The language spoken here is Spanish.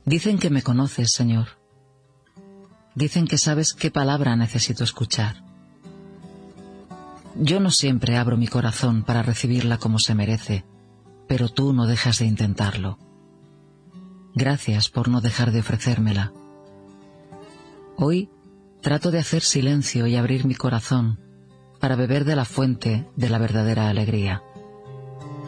Dicen que me conoces, Señor. Dicen que sabes qué palabra necesito escuchar. Yo no siempre abro mi corazón para recibirla como se merece, pero tú no dejas de intentarlo. Gracias por no dejar de ofrecérmela. Hoy trato de hacer silencio y abrir mi corazón para beber de la fuente de la verdadera alegría.